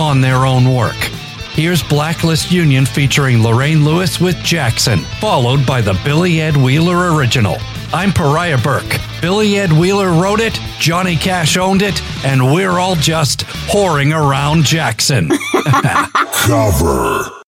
on their own work. Here's Blacklist Union featuring Lorraine Lewis with Jackson, followed by the Billy Ed Wheeler original. I'm Pariah Burke. Billy Ed Wheeler wrote it, Johnny Cash owned it, and we're all just whoring around Jackson. Cover.